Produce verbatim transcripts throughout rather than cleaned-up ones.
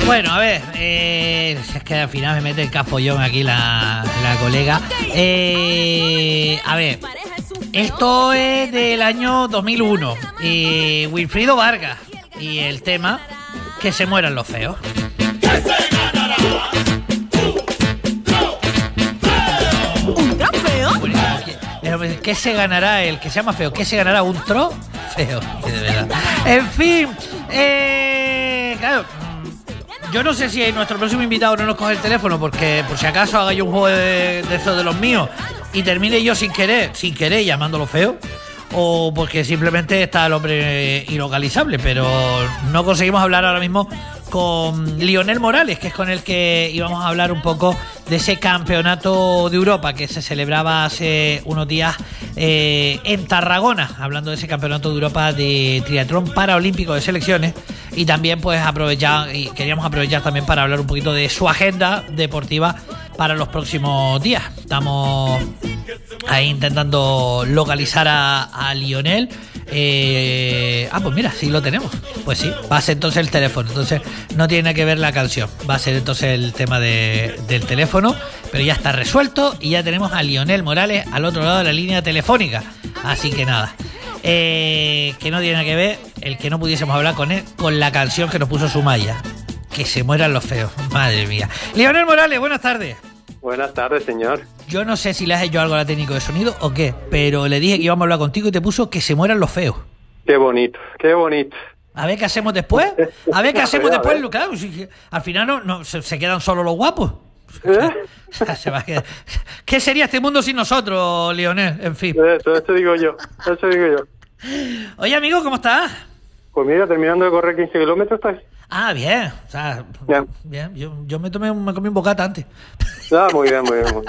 Bueno, a ver, eh, es que al final me mete el cafollón aquí la, la colega. Eh, a ver, esto es del año dos mil uno. Eh, Wilfrido Vargas. Y el tema, que se mueran los feos. ¿Un trofeo? Bueno, ¿qué se ganará el que se llama feo? ¿Qué se ganará un tro? Feo, de verdad. En fin, eh, claro, yo no sé si nuestro próximo invitado no nos coge el teléfono, porque por si acaso haga yo un juego de, de estos de los míos y termine yo sin querer, sin querer llamándolo feo, o porque simplemente está el hombre ilocalizable, pero no conseguimos hablar ahora mismo con Lionel Morales, que es con el que íbamos a hablar un poco de ese campeonato de Europa que se celebraba hace unos días eh, en Tarragona, hablando de ese campeonato de Europa de triatlón paraolímpico de selecciones, y también pues aprovechar, y queríamos aprovechar también para hablar un poquito de su agenda deportiva para los próximos días. Estamos ahí intentando localizar a, a Lionel. Eh, ah, pues mira, sí lo tenemos. Pues sí, va a ser entonces el teléfono. Entonces no tiene que ver la canción. Va a ser entonces el tema de, del teléfono. Pero ya está resuelto y ya tenemos a Lionel Morales al otro lado de la línea telefónica. Así que nada, eh, que no tiene que ver el que no pudiésemos hablar con él con la canción que nos puso Sumaya. Que se mueran los feos. Madre mía. Lionel Morales, buenas tardes. Buenas tardes, señor. Yo no sé si le has hecho algo a la técnico de sonido o qué, pero le dije que íbamos a hablar contigo y te puso que se mueran los feos. Qué bonito, qué bonito. A ver qué hacemos después. A ver qué hacemos después. Claro, si, al final no, no se, se quedan solo los guapos. ¿Eh? Se va a quedar. ¿Qué sería este mundo sin nosotros, Lionel? En fin. Eso, eso digo yo, eso digo yo. Oye, amigo, ¿cómo estás? Pues mira, terminando de correr quince kilómetros, ¿estás? Ah, bien. O sea, bien. bien. Yo, yo me tomé, me comí un bocata antes. Ah, muy bien, muy bien. Muy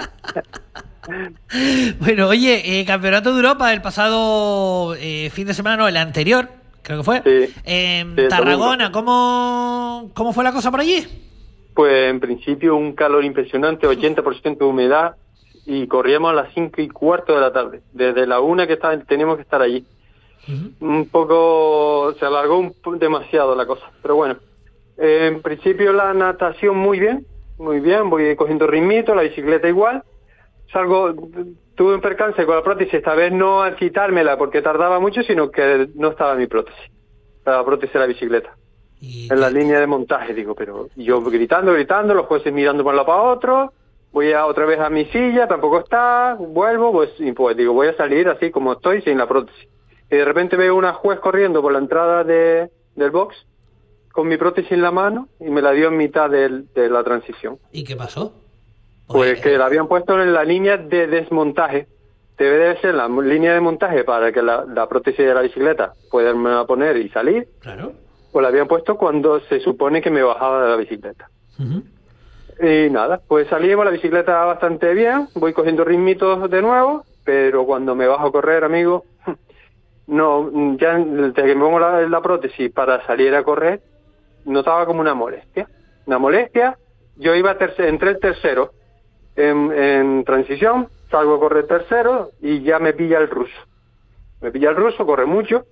bien. Bueno, oye, eh, Campeonato de Europa el pasado eh, fin de semana, no, el anterior, creo que fue. Sí. En sí, Tarragona, ¿cómo, ¿cómo fue la cosa por allí? Pues en principio un calor impresionante, ochenta por ciento de humedad, y corríamos a las cinco y cuarto de la tarde. Desde la una que está, teníamos que estar allí. Uh-huh. Un poco, se alargó un, demasiado la cosa, pero bueno. Eh, en principio la natación muy bien, muy bien, voy cogiendo ritmito, la bicicleta igual. Salgo, tuve un percance con la prótesis, esta vez no al quitármela porque tardaba mucho, sino que no estaba mi prótesis, la prótesis de la bicicleta. En qué? La línea de montaje, digo, pero yo gritando, gritando, los jueces mirando por un lado para otro, voy a otra vez a mi silla, tampoco está, vuelvo, pues, y pues digo, voy a salir así como estoy, sin la prótesis. Y de repente veo una juez corriendo por la entrada de, del box, con mi prótesis en la mano, y me la dio en mitad de, de la transición. ¿Y qué pasó? Pues Oye, que la habían puesto en la línea de desmontaje. Debe de ser la línea de montaje para que la, la prótesis de la bicicleta pueda poner y salir. Claro. Pues la habían puesto cuando se supone que me bajaba de la bicicleta. Uh-huh. Y nada, pues salimos, la bicicleta bastante bien, voy cogiendo ritmitos de nuevo, pero cuando me bajo a correr, amigo, no, ya desde que me pongo la, la prótesis para salir a correr, notaba como una molestia. Una molestia, yo iba tercer, entré el tercero. En, en transición, salgo a correr tercero y ya me pilla el ruso. Me pilla el ruso, corre mucho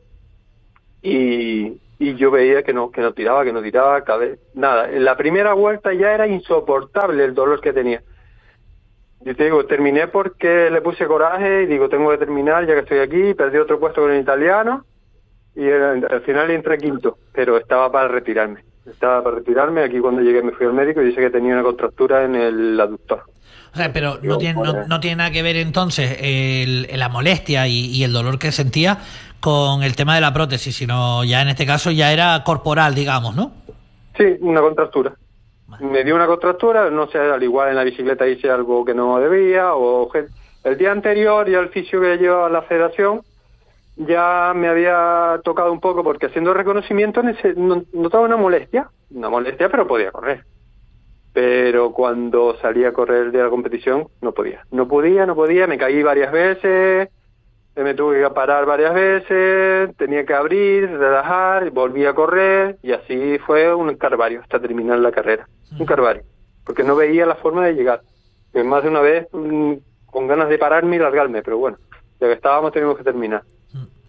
y, y yo veía que no, que no tiraba, que no tiraba, cada vez, nada. En la primera vuelta ya era insoportable el dolor que tenía. Yo te digo, terminé porque le puse coraje y digo, tengo que terminar ya que estoy aquí, perdí otro puesto con el italiano y el, al final entré quinto, pero estaba para retirarme. Estaba para retirarme, aquí cuando llegué me fui al médico y dice que tenía una contractura en el aductor. O sea, pero no tiene, no, no tiene nada que ver entonces el, la molestia y, y el dolor que sentía con el tema de la prótesis, sino ya en este caso ya era corporal, digamos, ¿no? Sí, una contractura. Vale. Me dio una contractura, no sé, al igual en la bicicleta hice algo que no debía, o el día anterior ya el fisio que llevaba a la federación ya me había tocado un poco porque haciendo reconocimiento notaba una molestia, una molestia pero podía correr. Pero cuando salí a correr el día de la competición no podía, no podía, no podía, me caí varias veces, me tuve que parar varias veces, tenía que abrir, relajar, volví a correr y así fue un calvario hasta terminar la carrera, un calvario, porque no veía la forma de llegar. Y más de una vez con ganas de pararme y largarme, pero bueno, ya que estábamos teníamos que terminar.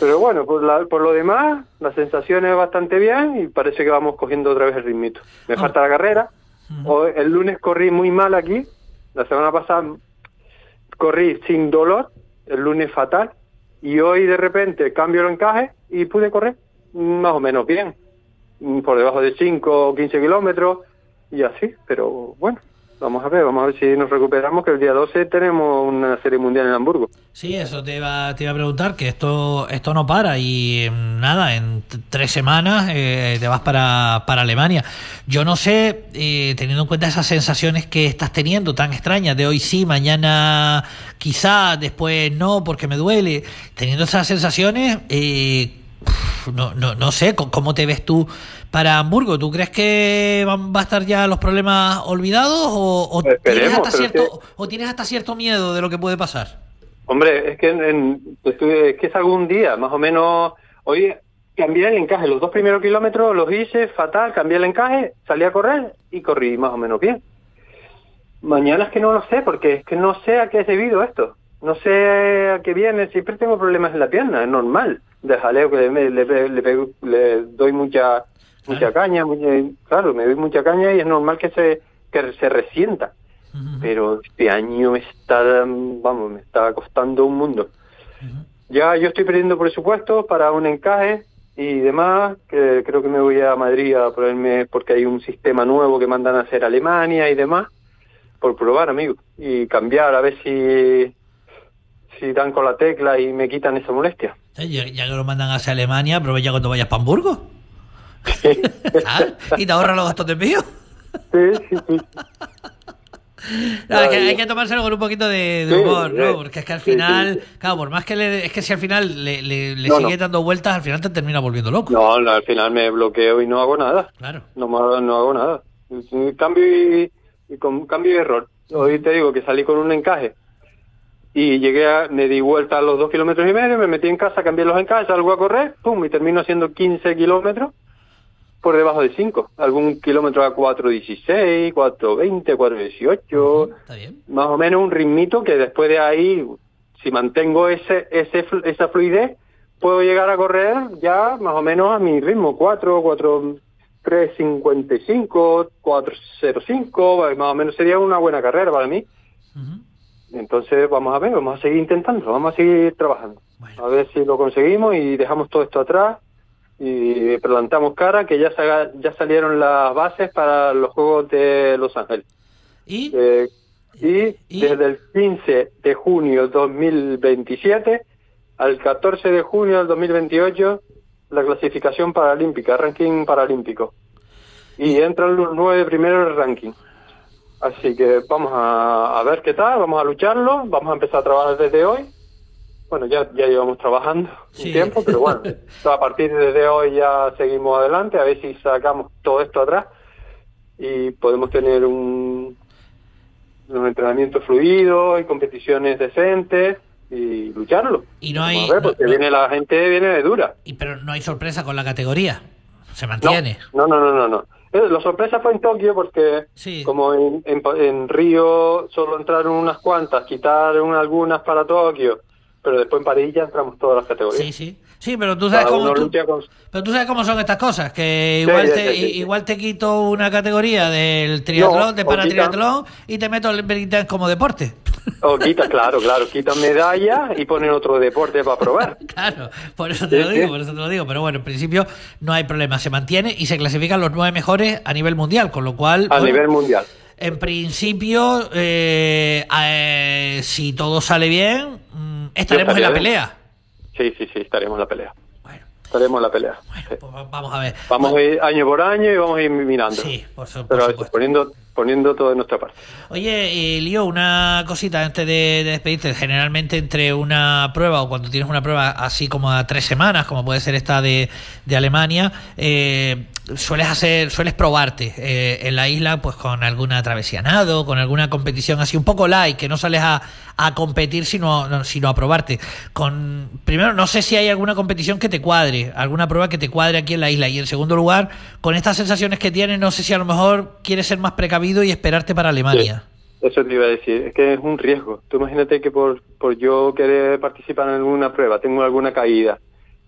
Pero bueno, por, la, por lo demás, la sensación es bastante bien y parece que vamos cogiendo otra vez el ritmito. Me Oh. falta la carrera. Hoy, el lunes corrí muy mal aquí. La semana pasada corrí sin dolor. El lunes fatal. Y hoy de repente cambio el encaje y pude correr más o menos bien. Por debajo de cinco o quince kilómetros y así. Pero bueno, vamos a ver, vamos a ver si nos recuperamos, que el día doce tenemos una serie mundial en Hamburgo. Sí, eso te iba, te iba a preguntar, que esto esto no para y eh, nada, en t- tres semanas eh, te vas para, para Alemania. Yo no sé, eh, teniendo en cuenta esas sensaciones que estás teniendo tan extrañas, de hoy sí, mañana quizá, después no, porque me duele, teniendo esas sensaciones, eh, no, no, no sé, c- ¿cómo te ves tú para Hamburgo? ¿Tú crees que van, va a estar ya los problemas olvidados o, o tienes Esperemos, hasta pero es cierto o tienes hasta cierto miedo de lo que puede pasar? Hombre, es que, en, en- estuve- es que es algún día, más o menos. Hoy cambié el encaje, los dos primeros kilómetros los hice fatal, cambié el encaje, salí a correr y corrí más o menos bien. Mañana es que no lo sé, porque es que no sé a qué es debido esto. No sé a qué viene, siempre tengo problemas en la pierna, es normal. De jaleo que le, le, le, le pego- le doy mucha mucha caña, mucha- claro, me doy mucha caña y es normal que se que se resienta. Ujú. Pero este año me está, vamos, me está costando un mundo. Ya yo estoy perdiendo presupuesto para un encaje y demás, que creo que me voy a Madrid a ponerme, porque hay un sistema nuevo que mandan a hacer Alemania y demás, por probar, amigo, y cambiar, a ver si si dan con la tecla y me quitan esa molestia. Eh, Ya, ya que lo mandan hacia Alemania, aprovecha cuando vayas para Hamburgo. ¿Sabes? Y te ahorras los gastos de envío. Sí, sí, sí. No, es que Ay, hay que tomárselo con un poquito de, de Sí, humor, ¿no? sí. Porque es que al Sí, final, sí. claro, por más que le, es que si al final le, le, le No, sigue no. dando vueltas, al final te termina volviendo loco. No, no, al final me bloqueo y no hago nada. Claro. No, me- no hago nada. Cambio y, y con cambio y error. Hoy te digo que salí con un encaje y llegué a, me di vuelta a los dos kilómetros y medio, me metí en casa, cambié los encajes, salgo a correr, pum, y termino haciendo quince kilómetros por debajo de cinco. Algún kilómetro a cuatro dieciséis, cuatro veinte, cuatro dieciocho, Está bien. más o menos un ritmito que después de ahí, si mantengo ese, ese flu- esa fluidez, puedo llegar a correr ya más o menos a mi ritmo, cuatro, cuatro, tres cincuenta y cinco, cuatro cero cinco, más o menos sería una buena carrera para mí. Ujú. Entonces vamos a ver, vamos a seguir intentando, vamos a seguir trabajando. Bueno. A ver si lo conseguimos y dejamos todo esto atrás y plantamos cara, que ya, sa- ya salieron las bases para los Juegos de Los Ángeles. Y Eh, y, ¿Y? desde el quince de junio dos mil veintisiete al catorce de junio del dos mil veintiocho, la clasificación paralímpica, ranking paralímpico. Y entran los nueve primeros del ranking. Así que vamos a, a ver qué tal, vamos a lucharlo, vamos a empezar a trabajar desde hoy. Bueno, ya, ya llevamos trabajando Sí. un tiempo, pero bueno, a partir de hoy ya seguimos adelante, a ver si sacamos todo esto atrás y podemos tener un, un entrenamiento fluido y competiciones decentes y lucharlo. Y no Vamos hay- a ver, no- porque no- viene la gente, viene de dura. y pero no hay sorpresa con la categoría. Se No, mantiene. no, no, no, no. no. Eh, La sorpresa fue en Tokio porque Sí. como en, en, en Río solo entraron unas cuantas, quitaron algunas para Tokio, pero después en París ya entramos todas las categorías. Sí, sí. Sí, pero tú sabes Cada cómo uno tú, lucha con... pero tú sabes cómo son estas cosas, que Sí, igual sí, te sí, sí. igual te quito una categoría del triatlón, No, de o paratriatlón y te meto el breakdance como deporte. O quita, claro, claro, quitan medalla y ponen otro deporte para probar. Claro, por eso te lo Sí, digo, sí. por eso te lo digo. Pero bueno, en principio no hay problema, se mantiene y se clasifican los nueve mejores a nivel mundial, con lo cual, A bueno, nivel mundial. en principio, eh, eh, si todo sale bien, mm, estaremos en la estaría bien. pelea. Sí, sí, sí, estaremos en la pelea. Bueno, Estaremos en la pelea. bueno, Sí. pues va- vamos a ver. Vamos a ir año por año y vamos a ir mirando. Sí, por, su- por Pero a ver, supuesto. poniendo, poniendo todo de nuestra parte. Oye, eh, Lío, una cosita antes de, de despedirte. Generalmente entre una prueba o cuando tienes una prueba así como a tres semanas, como puede ser esta de, de Alemania, eh, sueles hacer, sueles probarte eh, en la isla pues con alguna travesía a nado, con alguna competición así un poco light, que no sales a, a competir sino, no, sino a probarte. Con, primero, no sé si hay alguna competición que te cuadre, alguna prueba que te cuadre aquí en la isla. Y en segundo lugar, con estas sensaciones que tienes, no sé si a lo mejor quieres ser más precavido y esperarte para Alemania. Sí, eso te iba a decir, es que es un riesgo. Tú imagínate que por, por yo querer participar en alguna prueba, tengo alguna caída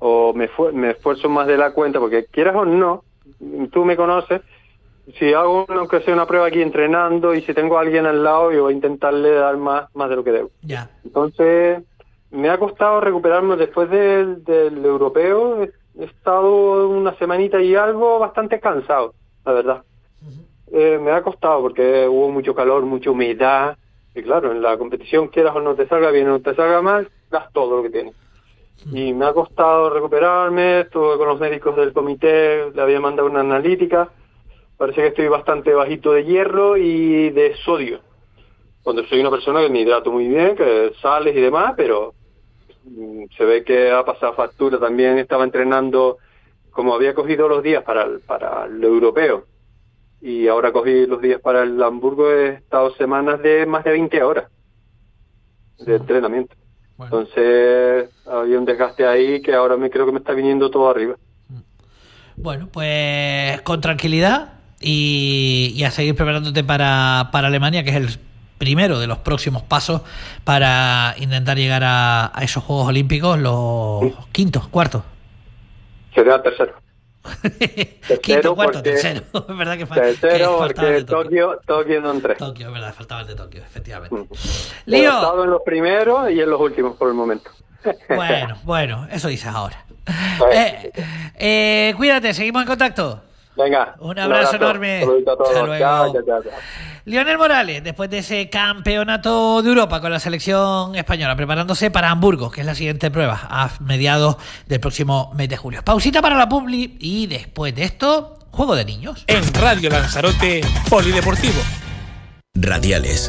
o me, fu- me esfuerzo más de la cuenta, porque quieras o no, tú me conoces, si hago aunque sea una prueba aquí entrenando y si tengo a alguien al lado, yo voy a intentarle dar más, más de lo que debo. Ya. Entonces, me ha costado recuperarme después del, del europeo, he, he estado una semanita y algo bastante cansado, la verdad. Eh, me ha costado porque hubo mucho calor, mucha humedad, y claro, en la competición, quieras o no te salga bien o no te salga mal, das todo lo que tienes. Y me ha costado recuperarme, estuve con los médicos del comité, le había mandado una analítica, parece que estoy bastante bajito de hierro y de sodio. Cuando soy una persona que me hidrato muy bien, que sales y demás, pero mm, se ve que ha pasado factura también, estaba entrenando, como había cogido los días para el, para el europeo, y ahora cogí los días para el Hamburgo, he estado semanas de más de veinte horas de entrenamiento. Bueno. Entonces había un desgaste ahí que ahora me creo que me está viniendo todo arriba. Bueno, pues con tranquilidad y, y a seguir preparándote para, para Alemania, que es el primero de los próximos pasos para intentar llegar a, a esos Juegos Olímpicos, los sí. quintos, cuartos. Sería tercero. Quinto, cuarto, porque, tercero. Es verdad que falta. Tercero, porque Tokio, Tokio no en tres. Tokio, es verdad, faltaba el de Tokio, efectivamente. Mm. Lío. He estado en los primeros y en los últimos por el momento. Bueno, bueno, eso dices ahora. Eh, eh, cuídate, seguimos en contacto. Venga. Un abrazo, un abrazo enorme. A todos. Hasta luego. Chao, chao, chao. Lionel Morales, después de ese campeonato de Europa con la selección española, preparándose para Hamburgo, que es la siguiente prueba, a mediados del próximo mes de julio. Pausita para la publi y después de esto, juego de niños. En Radio Lanzarote, Polideportivo. Radiales.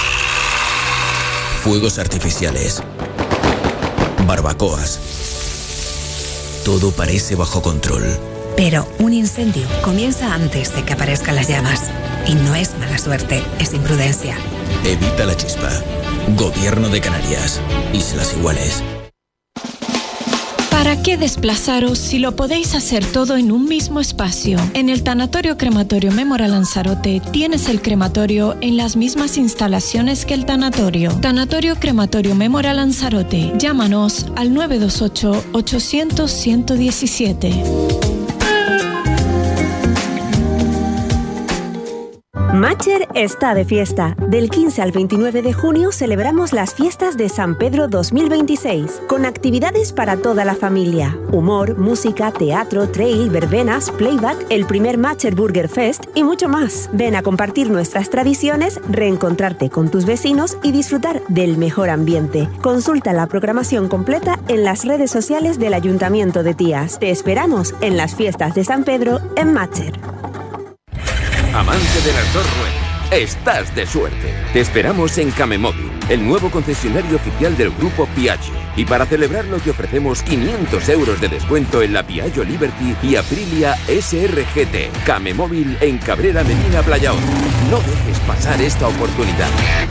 Fuegos artificiales. Barbacoas. Todo parece bajo control. Pero un incendio comienza antes de que aparezcan las llamas. Y no es mala suerte, es imprudencia. Evita la chispa. Gobierno de Canarias. Islas Iguales. ¿Para qué desplazaros si lo podéis hacer todo en un mismo espacio? En el Tanatorio Crematorio Mémora Lanzarote tienes el crematorio en las mismas instalaciones que el tanatorio. Tanatorio Crematorio Mémora Lanzarote. Llámanos al nueve dos ocho, ochocientos, ciento diecisiete. Matcher está de fiesta. Del quince al veintinueve de junio celebramos las fiestas de San Pedro dos mil veintiséis, con actividades para toda la familia. Humor, música, teatro, trail, verbenas, playback, el primer Matcher Burger Fest y mucho más. Ven a compartir nuestras tradiciones, reencontrarte con tus vecinos y disfrutar del mejor ambiente. Consulta la programación completa en las redes sociales del Ayuntamiento de Tías. Te esperamos en las fiestas de San Pedro en Matcher. Amante de las dos ruedas, estás de suerte. Te esperamos en Camemóvil, el nuevo concesionario oficial del grupo Piaggio. Y para celebrarlo te ofrecemos quinientos euros de descuento en la Piaggio Liberty y Aprilia S R G T. Camemóvil en Cabrera Medina Playa Honda. No dejes pasar esta oportunidad.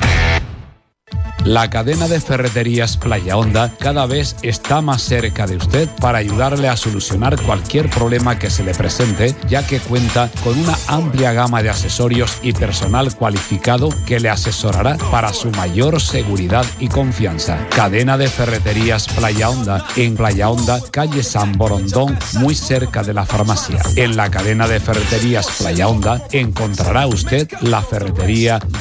La cadena de ferreterías Playa Honda cada vez está más cerca de usted para ayudarle a solucionar cualquier problema que se le presente, ya que cuenta con una amplia gama de accesorios y personal cualificado que le asesorará para su mayor seguridad y confianza. Cadena de ferreterías Playa Honda, en Playa Honda, calle San Borondón, muy cerca de la farmacia. En la cadena de ferreterías Playa Honda encontrará usted la ferretería